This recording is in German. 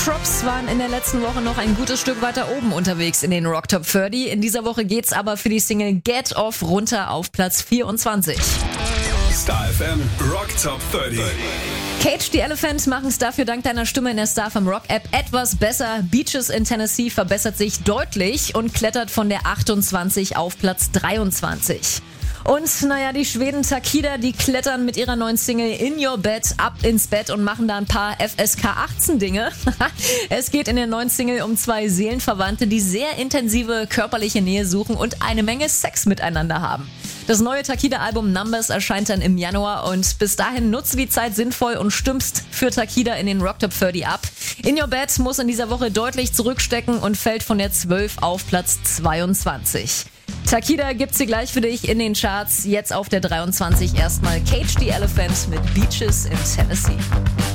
Props waren in der letzten Woche noch ein gutes Stück weiter oben unterwegs in den Rock Top 30. In dieser Woche geht's aber für die Single Get Off runter auf Platz 24. Star FM Rock Top 30. Cage the Elephant machen es dafür dank deiner Stimme in der Star FM Rock App etwas besser. Beaches in Tennessee verbessert sich deutlich und klettert von der 28 auf Platz 23. Und die Schweden Takida, die klettern mit ihrer neuen Single In Your Bed ab ins Bett und machen da ein paar FSK 18 Dinge. Es geht in der neuen Single um zwei Seelenverwandte, die sehr intensive körperliche Nähe suchen und eine Menge Sex miteinander haben. Das neue Takida-Album Numbers erscheint dann im Januar und bis dahin nutze die Zeit sinnvoll und stimmst für Takida in den Rock Top 30 ab. In Your Bed muss in dieser Woche deutlich zurückstecken und fällt von der 12 auf Platz 22. Takida gibt's hier gleich für dich in den Charts. Jetzt auf der 23 erstmal Cage the Elephant mit Beaches in Tennessee.